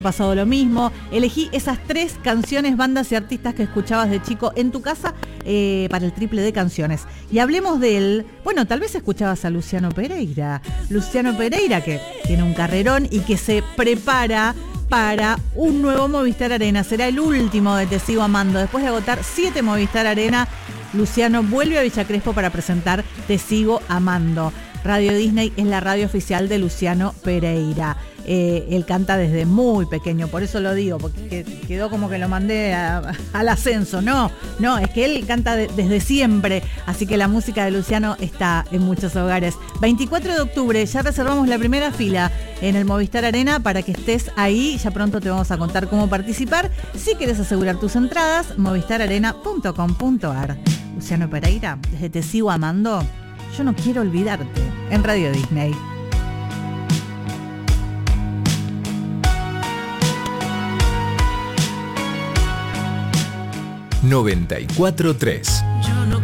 pasado lo mismo. Elegí esas 3 canciones, bandas y artistas que escuchabas de chico en tu casa para el triple de canciones. Y hablemos de él. Bueno, tal vez escuchabas a Luciano Pereira. Luciano Pereira, que tiene un carrerón y que se prepara para un nuevo Movistar Arena. Será el último de Te Sigo Amando. Después de agotar 7 Movistar Arena, Luciano vuelve a Villa Crespo para presentar Te Sigo Amando. Radio Disney es la radio oficial de Luciano Pereira. Él canta desde muy pequeño, por eso lo digo, porque quedó como que lo mandé al ascenso. No, es que él canta desde siempre, así que la música de Luciano está en muchos hogares. 24 de octubre, ya reservamos la primera fila en el Movistar Arena para que estés ahí. Ya pronto te vamos a contar cómo participar. Si quieres asegurar tus entradas, movistararena.com.ar. Luciano Pereira, desde Te Sigo Amando, yo no quiero olvidarte, en Radio Disney. ...94.3